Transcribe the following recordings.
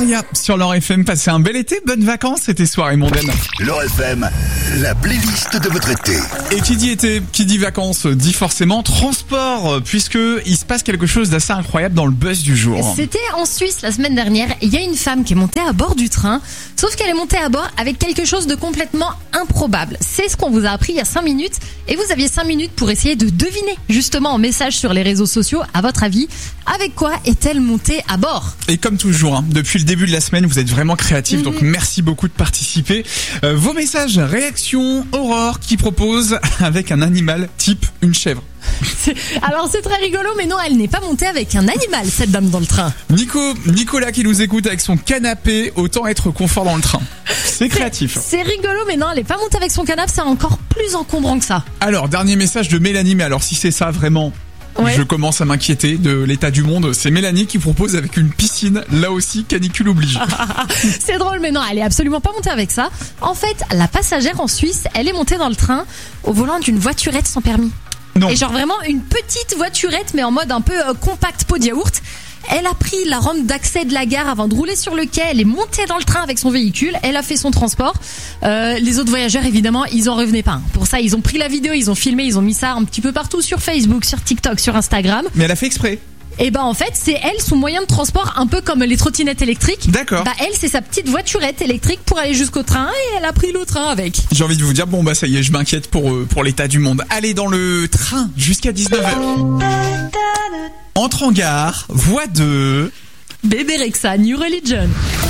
Aria sur L'Or FM. Passez un bel été, bonnes vacances, c'était soirée mondaine. L'Or FM, la playlist de votre été. Et qui dit été, qui dit vacances, dit forcément transport, puisque il se passe quelque chose d'assez incroyable dans le buzz du jour. C'était en Suisse la semaine dernière. Il y a une femme qui est montée à bord du train, sauf qu'elle est montée à bord avec quelque chose de complètement improbable. C'est ce qu'on vous a appris il y a 5 minutes, et vous aviez 5 minutes pour essayer de deviner, justement en message sur les réseaux sociaux, à votre avis, avec quoi est-elle montée à bord? Et comme toujours, depuis le début de la semaine, vous êtes vraiment créatifs, donc merci beaucoup de participer. Vos messages, réaction, Aurore qui propose avec un animal type une chèvre. Alors c'est très rigolo, mais non, elle n'est pas montée avec un animal, cette dame dans le train. Nicolas qui nous écoute avec son canapé, autant être confort dans le train. C'est créatif. C'est rigolo, mais non, elle n'est pas montée avec son canapé, c'est encore plus encombrant que ça. Alors, dernier message de Mélanie, mais alors si c'est ça vraiment... Ouais. Je commence à m'inquiéter de l'état du monde. C'est Mélanie qui propose avec une piscine. Là aussi, canicule oblige. C'est drôle, mais non, elle est absolument pas montée avec ça. En fait, la passagère en Suisse, elle est montée dans le train au volant d'une voiturette sans permis. Non. Et genre vraiment une petite voiturette, mais en mode un peu compact pot de yaourt. Elle a pris la rampe d'accès de la gare avant de rouler sur le quai. Elle est montée dans le train avec son véhicule. Elle a fait son transport. Les autres voyageurs, évidemment, ils en revenaient pas. Pour ça, ils ont pris la vidéo, ils ont filmé, ils ont mis ça un petit peu partout sur Facebook, sur TikTok, sur Instagram. Mais elle a fait exprès. Et ben en fait, c'est elle, son moyen de transport, un peu comme les trottinettes électriques. D'accord. Bah elle, c'est sa petite voiturette électrique pour aller jusqu'au train, et elle a pris le train avec. J'ai envie de vous dire, bon bah ça y est, je m'inquiète pour l'état du monde. Allez dans le train jusqu'à 19h. Entre en gare, voie 2. Bébé Rexha, New Religion.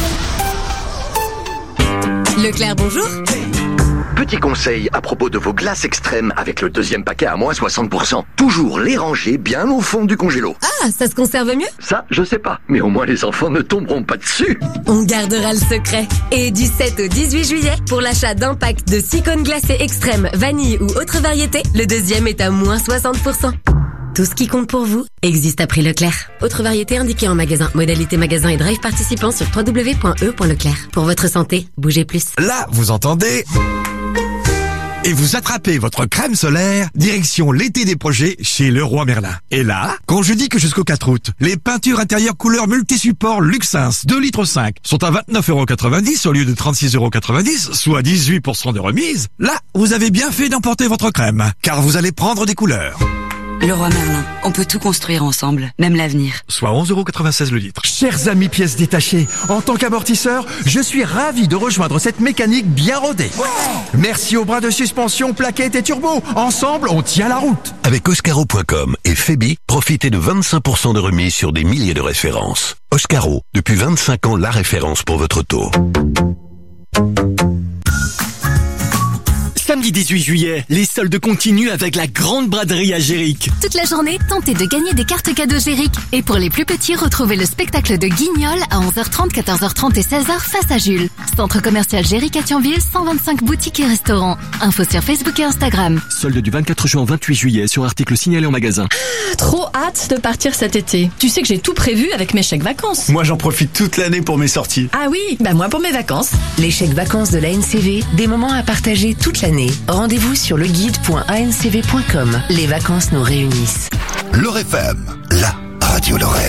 Leclerc, bonjour. Petit conseil à propos de vos glaces extrêmes avec le deuxième paquet à moins 60%. Toujours les ranger bien au fond du congélo. Ah, ça se conserve mieux? Ça, je sais pas. Mais au moins les enfants ne tomberont pas dessus. On gardera le secret. Et du 7 au 18 juillet, pour l'achat d'un pack de 6 cônes glacés extrêmes, vanille ou autre variété, le deuxième est à moins 60%. Tout ce qui compte pour vous existe à prix Leclerc. Autre variété indiquée en magasin. Modalité magasin et drive participant sur www.e.leclerc. Pour votre santé, bougez plus. Là, vous entendez? Et vous attrapez votre crème solaire, direction l'été des projets chez Leroy Merlin. Et là, quand je dis que jusqu'au 4 août, les peintures intérieures couleur multi-support Luxins 2,5 litres sont à 29,90€ au lieu de 36,90€, soit 18% de remise, là, vous avez bien fait d'emporter votre crème, car vous allez prendre des couleurs. Leroy Merlin, on peut tout construire ensemble, même l'avenir. Soit 11,96€ le litre. Chers amis pièces détachées, en tant qu'amortisseur, je suis ravi de rejoindre cette mécanique bien rodée. Merci aux bras de suspension, plaquettes et turbo. Ensemble, on tient la route. Avec Oscaro.com et Febi, profitez de 25% de remise sur des milliers de références. Oscaro, depuis 25 ans, la référence pour votre auto. Samedi 18 juillet, les soldes continuent avec la grande braderie à Géric. Toute la journée, tentez de gagner des cartes cadeaux Géric. Et pour les plus petits, retrouvez le spectacle de Guignol à 11h30, 14h30 et 16h face à Jules. Centre commercial Géric à Thionville, 125 boutiques et restaurants. Info sur Facebook et Instagram. Soldes du 24 juin au 28 juillet sur article signalé en magasin. Trop hâte de partir cet été. Tu sais que j'ai tout prévu avec mes chèques vacances. Moi, j'en profite toute l'année pour mes sorties. Ah oui, bah moi pour mes vacances. Les chèques vacances de l'ANCV, des moments à partager toute l'année. Rendez-vous sur leguide.ancv.com. Les vacances nous réunissent. L'Or FM, la radio Lorraine.